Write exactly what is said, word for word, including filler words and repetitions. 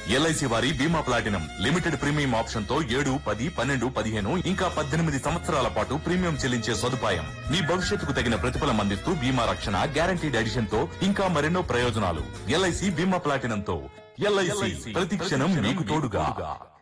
LIC వారి బీమా platinum limited premium option తో ఏడు పది పన్నెండు పదిహేను ఇంకా పద్దెనిమిది సంవత్సరాల పాటు ప్రీమియం చెల్లించే సదుపాయం. మీ భవిష్యత్తుకు తగిన ప్రతిఫలం అందిస్తూ బీమా రక్షణ, గ్యారంటీడ్ ఎడిషన్ తో ఇంకా మరెన్నో ప్రయోజనాలు. ఎల్ఐసి బీమా ప్లాటినం తో ఎల్ఐసి ప్రతి క్షణం మీకు తోడుగా.